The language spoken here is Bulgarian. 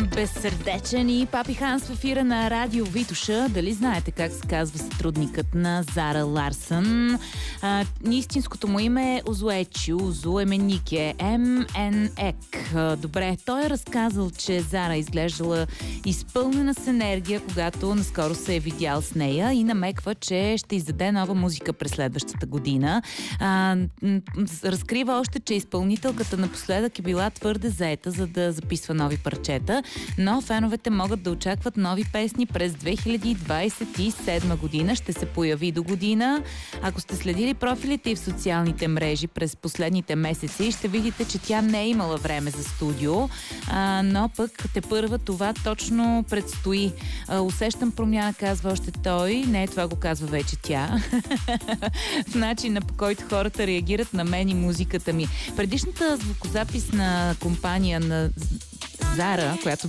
Безсърдечен и Папи Ханс в ефира на Радио Витоша. Дали знаете как се казва сътрудникът на Зара Ларсън? Истинското му име е Озуечи, Озуеменике, МНЕК. Добре, той е разказал, че Зара изглеждала изпълнена с енергия, когато наскоро се е видял с нея и намеква, че ще издаде нова музика през следващата година. Разкрива още, че изпълнителката напоследък е била твърде заета, за да записва нови парчета, но феновете могат да очакват нови песни през 2027 година. Ще се появи до година. Ако сте следили профилите и в социалните мрежи през последните месеци, ще видите, че тя не е имала време за студио, но пък тепърва това точно предстои. Усещам промяна, казва още той. Не, това го казва вече тя. В начина, по който хората реагират на мен и музиката ми. Предишната звукозаписна компания на Зара, която